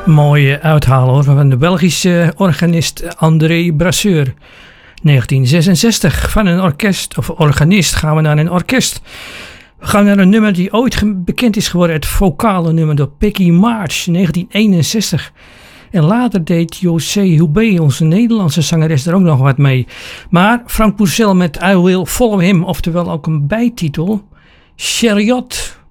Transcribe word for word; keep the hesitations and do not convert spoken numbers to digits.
Mooie uithalen hoor, van de Belgische organist André Brasseur. negentien zesenzestig, van een orkest of organist gaan we naar een orkest. We gaan naar een nummer die ooit bekend is geworden, het vocale nummer door Peggy March, negentien eenenzestig. En later deed José Houbé, onze Nederlandse zangeres, er ook nog wat mee. Maar Frank Bourcel met I Will Follow Him, oftewel ook een bijtitel, Chariot.